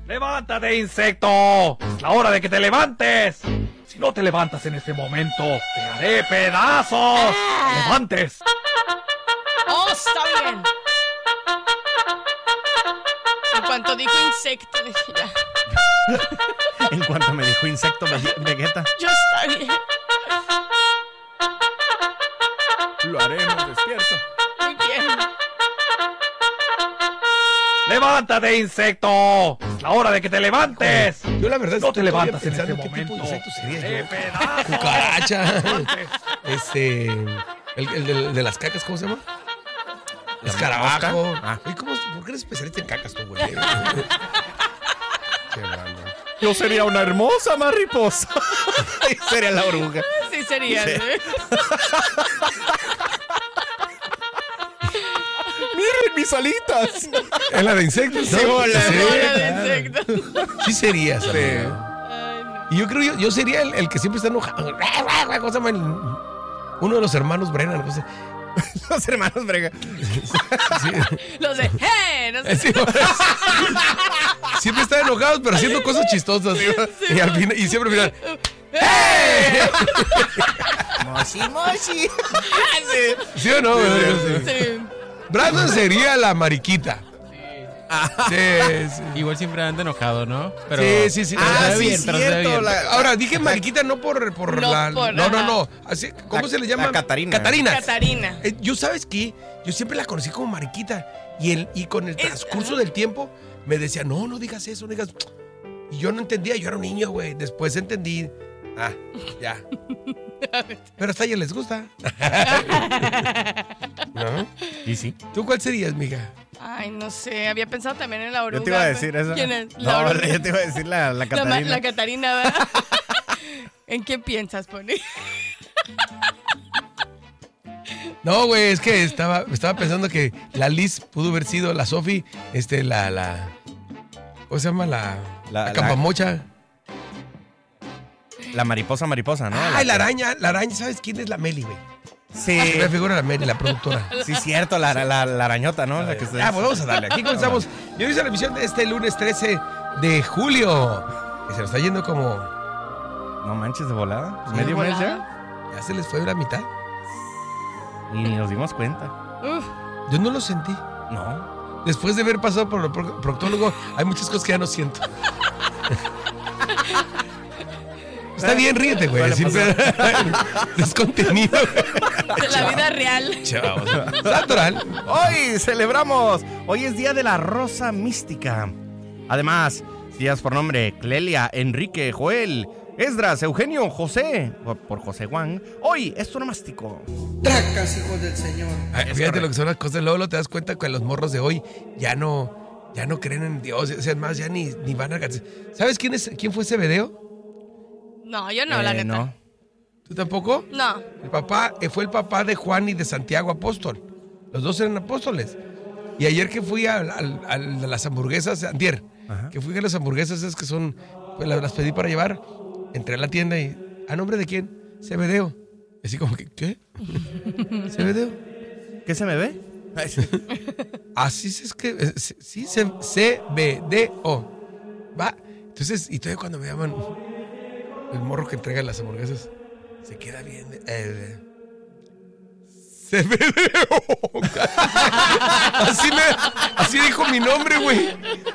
¡Levántate, insecto! ¡Es la hora de que te levantes! Si no te levantas en este momento, te haré pedazos. ¡Levantes! ¡Oh, está bien! En cuanto dijo insecto, dije ya. En cuanto me dijo insecto, Vegeta. Yo está bien. Lo haremos despierto. Muy bien. ¡Levántate, insecto! ¡Es la hora de que te levantes! Yo la verdad Si no te estoy levantas en pensando este qué tipo momento, de insecto sería te haré yo. pedazos. Cucaracha. ¡Levantes! El de las cacas, ¿cómo se llama? ¿La Escarabajo. mosca? Ah. Oye, ¿por qué eres especialista en cacas tú, güey? Qué bárbaro. Yo sería una hermosa mariposa. Y sería la oruga. Sí sería, Sí. ¿eh? ¡Miren mis alitas! ¿Es la de insectos? ¿no? Sí, hola, Sí, Bola de claro. insecto. Sí serías, amigo. Ay, no. Y yo creo yo sería el que siempre está enojado. ¿Cómo se llama? Uno de los hermanos Brennan. No sé. Los hermanos Brega. Sí. Los de no sé. Sí, siempre están enojados, pero haciendo cosas chistosas. Y al final, y siempre al final. Moshi, moshi. ¿Sí o no? Sí. Sí. Brandon sería la mariquita. Sí, sí. Igual siempre anda enojado, ¿no? Pero Sí. Pero se ve bien, pero se ve bien. Ahora, dije mariquita no por No la... por- no. ajá. Así, ¿cómo La- se le llama? la Catarina. Catarina. Yo, ¿sabes qué? Yo siempre la conocí como mariquita. Y con el transcurso del tiempo me decía, no digas eso, no digas... Y yo no entendía, yo era un niño, güey. Después entendí. Ah, ya. Pero hasta a ella les gusta. ¿No? Y sí. ¿Tú cuál serías, mija? Ay, no sé. Había pensado también en la oruga. Yo te iba a decir eso. ¿Quién es? La No, oruga. yo te iba a decir la Catarina. La Catarina, ¿verdad? ¿En qué piensas, Pony? No, güey, es que estaba pensando que la Liz pudo haber sido la Sofi, ¿cómo se llama? La campamocha. La mariposa, ¿no? Ay, la araña, ¿sabes quién es la Meli, güey? Sí. Me figura la Meli, la productora. Sí, cierto, la arañota, ¿no? La que se... Ah, pues vamos a darle. Aquí comenzamos. Yo hice la emisión de este lunes 13 de julio. Que se nos está yendo como... No manches, de volada. Sí, ¿Medio mes volada. ya? Ya se les fue la mitad. Y ni nos dimos cuenta. Uf. Yo no lo sentí. No. Después de haber pasado por el proctólogo, hay muchas cosas que ya no siento. Está bien, ríete, güey. Vale, Siempre descontenido. De la vida real. Chavos. Natural. Hoy celebramos. Hoy es Día de la Rosa Mística. Además, días por nombre: Clelia, Enrique, Joel, Esdras, Eugenio, José, por José Juan. Hoy es onomástico. Tracas, hijos del Señor. Ay, fíjate lo que son las cosas. Luego te das cuenta que los morros de hoy ya no creen en Dios. O sea, más ya ni van a... ¿Sabes quién fue ese video? No, yo no, la neta. No. ¿Tú tampoco? No. El papá fue el papá de Juan y de Santiago apóstol. Los dos eran apóstoles. Y ayer que fui a las hamburguesas, antier, Ajá. que fui a las hamburguesas es que son, pues las pedí para llevar, entré a la tienda y, ¿a nombre de quién? Cebedeo. Así como que, ¿qué? ¿Cebedeo? ¿Qué se me ve? Así es que, sí, Cebedeo. Va. Entonces, y todavía cuando me llaman, el morro que entrega las hamburguesas, se queda bien. Cebedeo. Así dijo mi nombre, güey.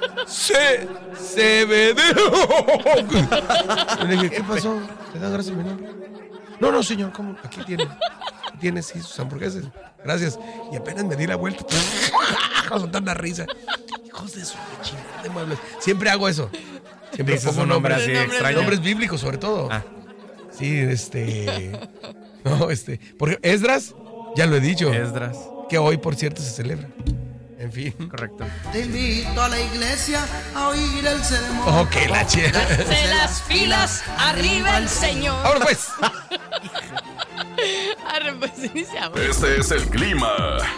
Cebedeo. Y le dije, ¿qué pasó? ¿Le dan gracias a mi nombre? No, señor, ¿cómo? Aquí tiene sí sus hamburguesas. Gracias. Y apenas me di la vuelta. Soltando una risa. Hijos de su chingada de muebles. Siempre hago eso. Siempre Dices pongo un nombre nombres. así extraño. Nombres bíblicos, sobre todo. Ah. Sí, No, porque Esdras, ya lo he dicho. Esdras. Que hoy, por cierto, se celebra. En fin. Correcto. Te invito a la iglesia a oír el sermón. Ok, la chida. Se las pilas, arriba el Señor. Ahora pues. Arre, pues iniciamos. Este es el clima.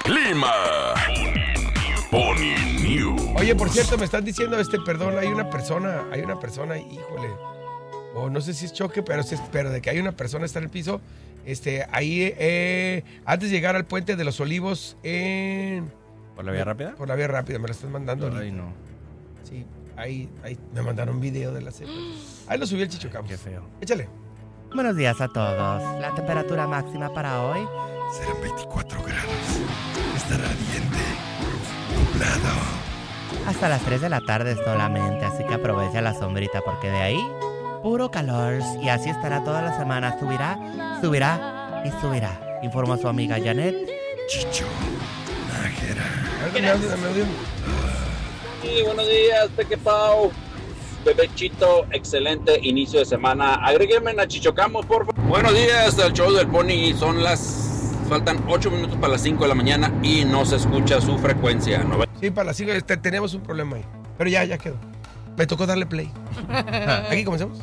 Pony News. Oye, por cierto, me están diciendo, perdón, hay una persona, híjole. O no sé si es choque, pero de que hay una persona está en el piso. Ahí, antes de llegar al puente de los Olivos, ¿Por la vía rápida? por la vía rápida, me la están mandando. Ay, no. Sí. Ahí me mandaron un video de la cepa. Ahí lo subí el Chicho Campos. Qué feo. Échale. Buenos días a todos. La temperatura máxima para hoy Serán 24 grados. Estará ardiente. Nublado. hasta las 3 de la tarde solamente, así que aprovecha la sombrita porque de ahí puro calor y así estará toda la semana. Subirá y subirá. Informó su amiga Janet. Chicho. Nájera. A ver, dame audio. Sí, buenos días, Peque Pau. Bebechito, excelente inicio de semana. Agréguenme a Chichocamos, por favor. Buenos días, el show del Pony. Faltan 8 minutos para las 5 de la mañana y no se escucha su frecuencia. Sí, para las 5 tenemos un problema ahí. Pero ya quedó. Me tocó darle play. ¿Aquí comenzamos?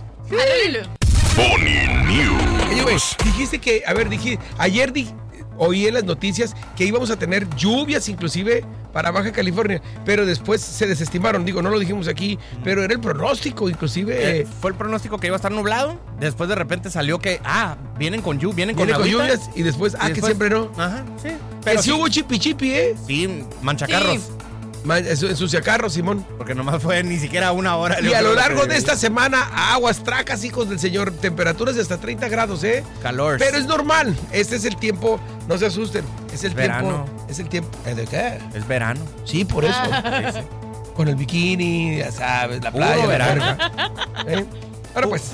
Pony News. Oye, güey, dijiste que, ayer oí en las noticias que íbamos a tener lluvias inclusive para Baja California, pero después se desestimaron. Digo, no lo dijimos aquí, pero era el pronóstico inclusive. Fue el pronóstico que iba a estar nublado. Después de repente salió que, vienen con vienen con lluvias y después, que siempre no. Ajá, sí. Pero sí hubo chipi, ¿eh? Sí, manchacarros. Sí. Ensuciacarros, Simón. Porque nomás fue ni siquiera una hora. Y a lo largo de esta semana, aguas tracas, hijos del señor. Temperaturas de hasta 30 grados, ¿eh? Calor. Pero es normal. Este es el tiempo. No se asusten. Es el verano. tiempo. Es el tiempo. ¿De qué? Es verano. Sí, por eso. Sí. Con el bikini, ya sabes, la playa. Puro verano. Ahora pues.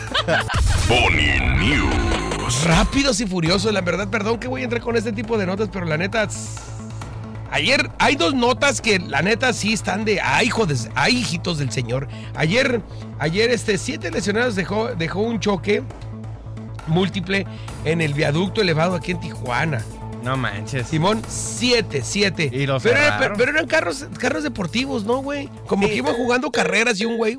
Pony News. Rápidos y furiosos, la verdad. Perdón que voy a entrar con este tipo de notas, pero la neta... Ayer hay 2 notas que la neta sí están de hijitos del señor. Ayer 7 lesionados dejó un choque múltiple en el viaducto elevado aquí en Tijuana. No manches. Simón, 7. Y los pero eran carros deportivos, ¿no, güey? Como que iban jugando carreras y un güey,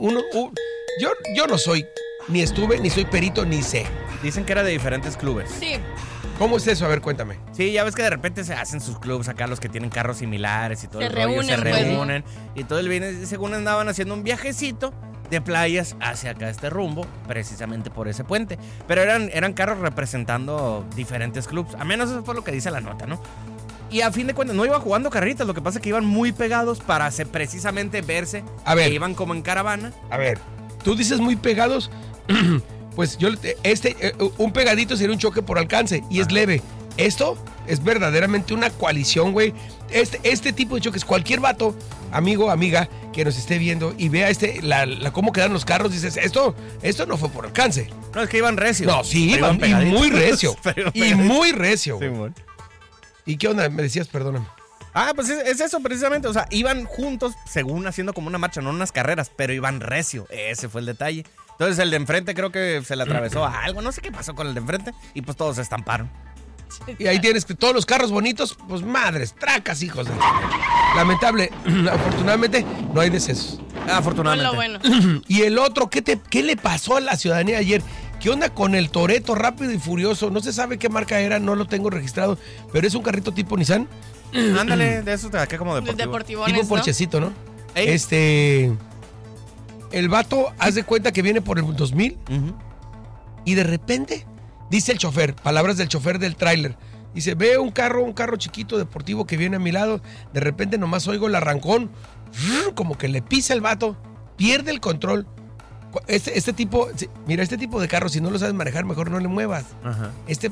yo no soy, ni estuve, ni soy perito, ni sé. Dicen que era de diferentes clubes. Sí. ¿Cómo es eso? A ver, cuéntame. Sí, ya ves que de repente se hacen sus clubes acá, los que tienen carros similares y todo Se el rollo. Se reúnen, reúnen. Y todo el bien, según andaban haciendo un viajecito de playas hacia acá este rumbo, precisamente por ese puente. Pero eran carros representando diferentes clubes. A menos eso fue lo que dice la nota, ¿no? Y a fin de cuentas, no iban jugando carreritas, lo que pasa es que iban muy pegados para precisamente verse. A ver. Que iban como en caravana. A ver, tú dices muy pegados... Pues un pegadito sería un choque por alcance y es leve. Esto es verdaderamente una coalición, güey. Este tipo de choques, cualquier vato, amigo, amiga, que nos esté viendo y vea cómo quedan los carros, dices, esto no fue por alcance. No, es que iban recios. No, sí, iban y muy recio. Y muy recio. Sí, bueno. ¿Y qué onda? Me decías, perdóname. Pues es eso precisamente, o sea, iban juntos según haciendo como una marcha, no unas carreras, pero iban recio, ese fue el detalle. Entonces el de enfrente creo que se le atravesó a algo, no sé qué pasó con el de enfrente y pues todos se estamparon. Y ahí tienes que todos los carros bonitos, pues madres, tracas, hijos de... Lamentable, afortunadamente no hay decesos. Afortunadamente. Bueno. Y el otro, ¿qué le pasó a la ciudadanía ayer? ¿Qué onda con el Toretto Rápido y Furioso? No se sabe qué marca era, no lo tengo registrado, pero es un carrito tipo Nissan. Ándale, de esos de acá como deportivo. Deportivones, tipo un Porchecito, ¿no? Ey. El vato, haz de cuenta que viene por el 2000 y de repente, dice el chofer, palabras del chofer del tráiler, dice, ve un carro chiquito deportivo que viene a mi lado, de repente nomás oigo el arrancón, como que le pisa el vato, pierde el control. Este tipo de carro, si no lo sabes manejar, mejor no le muevas. Ajá.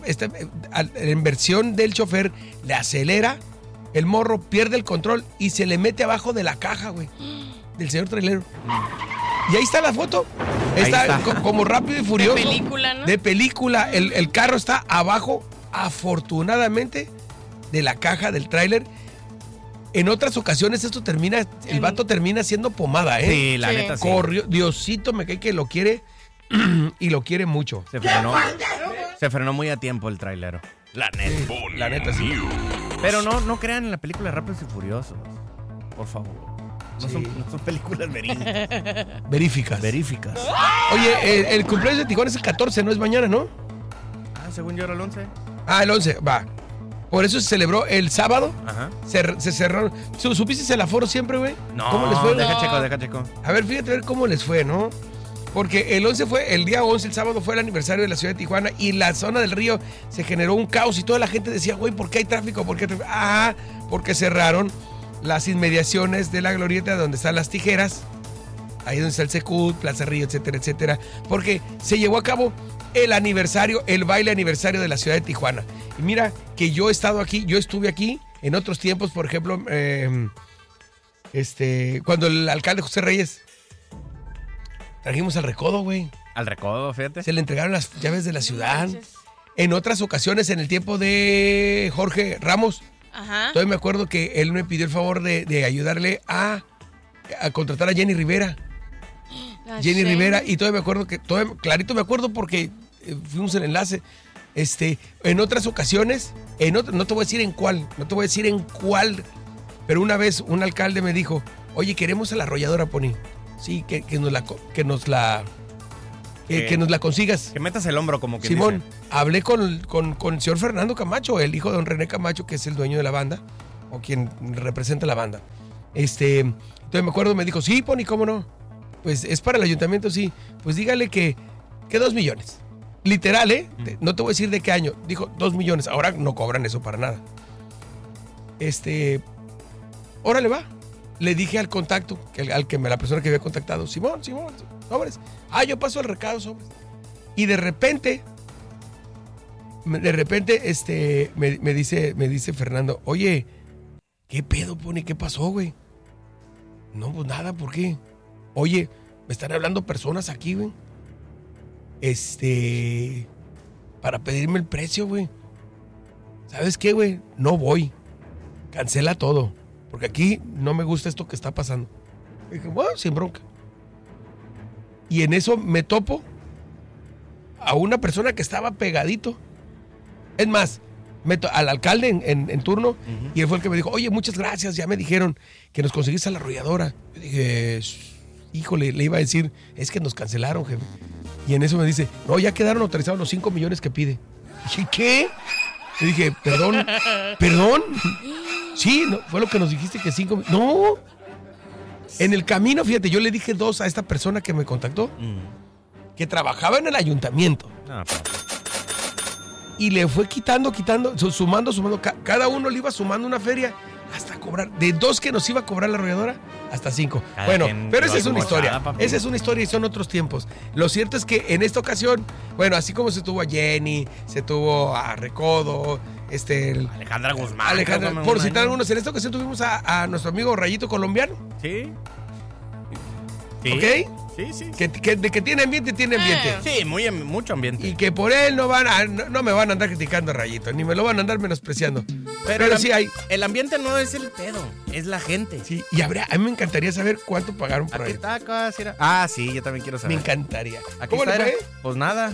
En versión del chofer, le acelera, el morro pierde el control y se le mete abajo de la caja, güey, del señor trailero. Y ahí está la foto. Está como Rápido y Furioso. De película, ¿no? De película. El carro está abajo, afortunadamente, de la caja del tráiler. En otras ocasiones el vato termina siendo pomada, ¿eh? Sí, la neta sí. Corrió, Diosito me cae que lo quiere y lo quiere mucho. Se frenó muy a tiempo el trailero. La neta. La neta sí. Pero no crean en la película Rápidos y Furiosos. Por favor. No son películas Veríficas. Oye, el cumpleaños de Tijuana es el 14, no es mañana, ¿no? Según yo era el 11. El 11, va. Por eso se celebró el sábado. Ajá. Se cerraron. ¿Supiste el aforo siempre, güey? No. ¿Cómo les fue? Deja checo. A ver, fíjate cómo les fue, ¿no? Porque el día 11, el sábado, fue el aniversario de la ciudad de Tijuana y la zona del río se generó un caos y toda la gente decía, güey, ¿por qué hay tráfico? Porque cerraron las inmediaciones de la glorieta donde están las tijeras ahí donde está el Secut, Plaza Río, etcétera, etcétera, porque se llevó a cabo el baile aniversario de la ciudad de Tijuana. Y mira que yo estuve aquí en otros tiempos, por ejemplo, cuando el alcalde José Reyes trajimos al Recodo, güey. Al Recodo, fíjate. Se le entregaron las llaves de la ciudad. En otras ocasiones, en el tiempo de Jorge Ramos, todavía me acuerdo que él me pidió el favor de ayudarle a contratar a Jenny Rivera. Rivera, y todavía me acuerdo clarito me acuerdo porque fuimos el enlace. En otras ocasiones, no te voy a decir en cuál, pero una vez un alcalde me dijo, oye, queremos a la arrolladora, Pony. Sí, que nos la consigas. Que metas el hombro como que Simón, dice. hablé con el señor Fernando Camacho, el hijo de don René Camacho, que es el dueño de la banda, o quien representa la banda. Entonces me acuerdo, me dijo, sí, Pony, ¿cómo no? Pues es para el ayuntamiento, sí. Pues dígale que 2 millones. Literal, no te voy a decir de qué año. Dijo 2 millones. Ahora no cobran eso para nada. Órale, va. Le dije al contacto, la persona que había contactado, Simón, sobres. Yo paso el recado, sobres. Y de repente, me dice Fernando, oye, ¿qué pedo, Pony? ¿Qué pasó, güey? No, pues nada, ¿por qué? Oye, me están hablando personas aquí, güey. Para pedirme el precio, güey. ¿Sabes qué, güey? No voy. Cancela todo. Porque aquí no me gusta esto que está pasando. Y dije, bueno, sin bronca. Y en eso me topo a una persona que estaba pegadito. Es más, al alcalde en turno, y él fue el que me dijo, oye, muchas gracias, ya me dijeron que nos conseguiste a la arrolladora. Yo dije, híjole, le iba a decir, es que nos cancelaron, jefe. Y en eso me dice, no, ya quedaron autorizados los 5 millones que pide. Dije, ¿qué? Le dije, perdón. Sí, no, fue lo que nos dijiste que 5 millones. No. En el camino, fíjate, yo le dije 2 a esta persona que me contactó, que trabajaba en el ayuntamiento. Y le fue quitando, sumando. Cada uno le iba sumando una feria hasta cobrar. De 2 que nos iba a cobrar la arrolladora, hasta 5. Bueno, pero esa es una historia. Esa es una historia y son otros tiempos. Lo cierto es que en esta ocasión, bueno, así como se tuvo a Jenny, se tuvo a Recodo, Alejandra Guzmán. Por citar algunos, en esta ocasión tuvimos a nuestro amigo Rayito Colombiano. Sí. ¿Ok? Sí. De que tiene ambiente, tiene ambiente. Sí, mucho ambiente. Y que por él no me van a andar criticando a Rayito, ni me lo van a andar menospreciando. Pero sí hay. El ambiente no es el pedo, es la gente. Sí, y a mí me encantaría saber cuánto pagaron por ahí. Sí, yo también quiero saber. Me encantaría. ¿Cómo le fue? Pues nada.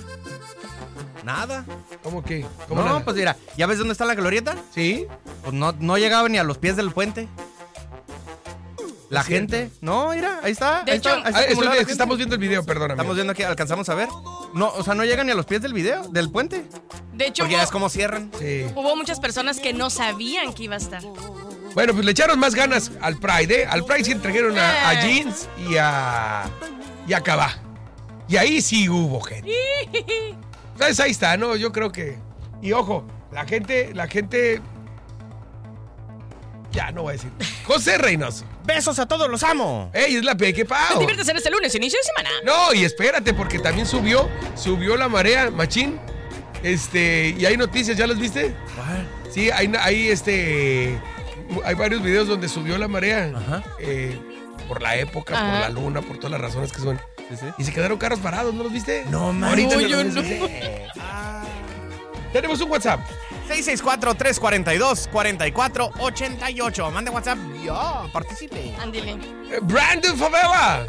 ¿Cómo qué? No, pues mira, ¿ya ves dónde está la glorieta? Sí. Pues no llegaba ni a los pies del puente. La gente, no, mira, ahí está. De hecho, estamos viendo el video, perdóname. Estamos viendo aquí, alcanzamos a ver. No, o sea, no llegan ni a los pies del puente. De hecho, porque ya es como cierran. Sí. Hubo muchas personas que no sabían que iba a estar. Bueno, pues le echaron más ganas al Pride, ¿eh? Al Pride sí trajeron a Jeans y a Cabá. Y ahí sí hubo gente. Entonces ahí está, ¿no? Yo creo que... Y ojo, la gente... Ya, no voy a decir. José Reynoso. ¡Besos a todos, los amo! ¡Ey, es la Peque Pau! Diviértese en este lunes, inicio de semana. No, y espérate, porque también subió la marea, machín. Y hay noticias, ¿ya las viste? Sí, hay varios videos donde subió la marea. Ajá. Por la época, por la luna, por todas las razones que son. Sí. Y se quedaron carros parados, ¿no los viste? No, man. Ahorita No, yo no. Tenemos un WhatsApp. 664-342-4488. Mande WhatsApp. Participe. Ándale. Brandon Favela.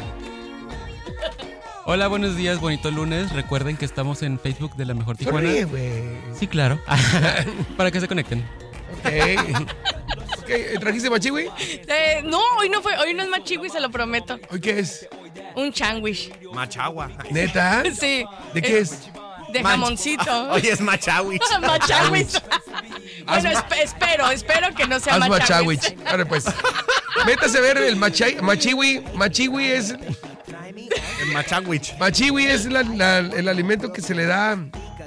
Hola, buenos días, bonito lunes. Recuerden que estamos en Facebook de La Mejor Tijuana. Sonríe, güey. Sí, claro. Para que se conecten. Ok, ¿trajiste machiwi? No, hoy no es machiwi, se lo prometo. ¿Hoy qué es? Un changuish. Machagua. ¿Neta? Sí. ¿De qué es? De jamoncito. Oye, es machawich. Machawich. Bueno, espero que no sea Haz machawich. machawich. Ahora pues. Métase a ver el machiwi. Machiwi es... El machawich. Machiwi es el alimento que se le da...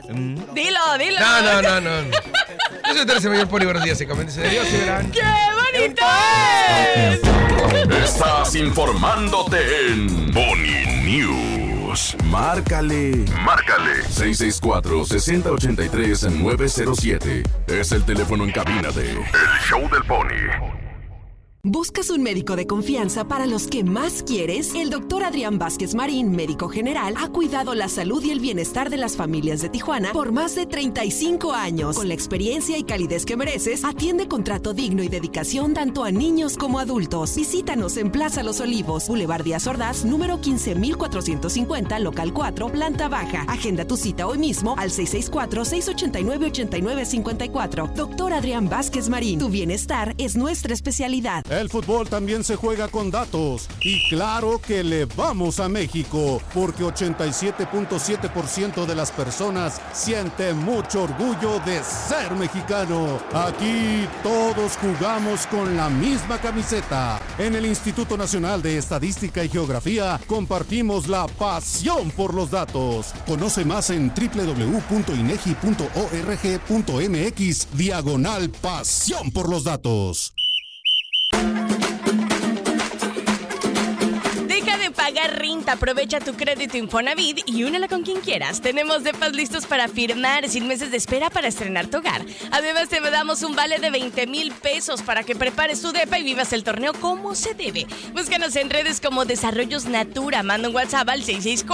Dilo. No. Yo soy Teresa Mayor Poli, buenos días. Se comenten de Dios y verán. ¡Qué bonito! bonito es! Estás informándote en Pony News. Márcale 664-6083-907. Es el teléfono en cabina de El Show del Pony. ¿Buscas un médico de confianza para los que más quieres? El Dr. Adrián Vázquez Marín, médico general, ha cuidado la salud y el bienestar de las familias de Tijuana por más de 35 años. Con la experiencia y calidez que mereces, atiende con trato digno y dedicación tanto a niños como adultos. Visítanos en Plaza Los Olivos, Boulevard Díaz Ordaz, número 15450, local 4, planta baja. Agenda tu cita hoy mismo al 664-689-8954. Dr. Adrián Vázquez Marín, tu bienestar es nuestra especialidad. El fútbol también se juega con datos y claro que le vamos a México porque 87.7% de las personas siente mucho orgullo de ser mexicano. Aquí todos jugamos con la misma camiseta. En el Instituto Nacional de Estadística y Geografía compartimos la pasión por los datos. Conoce más en www.inegi.org.mx/pasión por los datos. Deja de pagar renta, aprovecha tu crédito Infonavit y únela con quien quieras. Tenemos depas listos para firmar, sin meses de espera para estrenar tu hogar. Además te damos un vale de 20,000 pesos para que prepares tu depa y vivas el torneo como se debe. Búscanos en redes como Desarrollos Natura, manda un WhatsApp al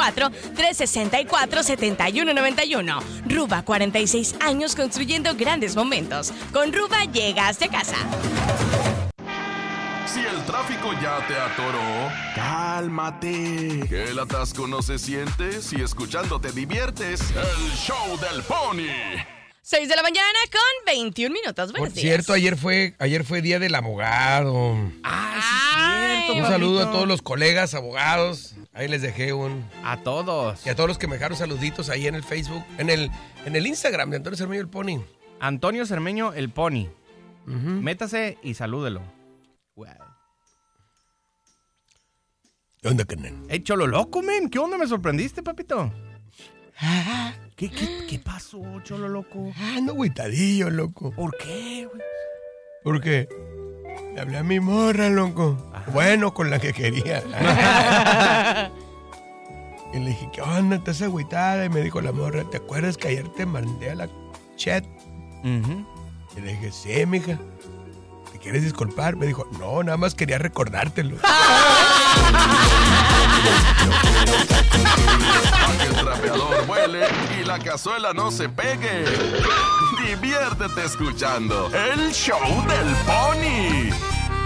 664-364-7191. Ruba, 46 años construyendo grandes momentos. Con Ruba llegaste a casa. Si el tráfico ya te atoró, cálmate. Que el atasco no se siente si escuchando te diviertes. El Show del Pony. 6 de la mañana con 21 minutos. Buenos días. Cierto, ayer fue día del abogado. Cierto, Un saludo a todos los colegas abogados. Ahí les dejé a todos. Y a todos los que me dejaron saluditos ahí en el Facebook, en el Instagram de Antonio Cermeño el Pony. Antonio Cermeño el Pony. Métase y salúdelo. Wow. ¿Qué onda, carnal? Cholo loco, men. ¿Qué onda? Me sorprendiste, papito. ¿Qué pasó, Cholo loco? Ando agüitadillo, loco. ¿Por qué, güey? Porque le hablé a mi morra, loco. Ajá. Bueno, con la que quería. Y le dije, ¿qué onda? ¿Estás agüitada? Y me dijo la morra, ¿te acuerdas que ayer te mandé a la chat? Y le dije, sí, mija. ¿Te quieres disculpar? Me dijo, no, nada más quería recordártelo. Para que el trapeador vuele y la cazuela no se pegue. Diviértete escuchando el Show del Pony.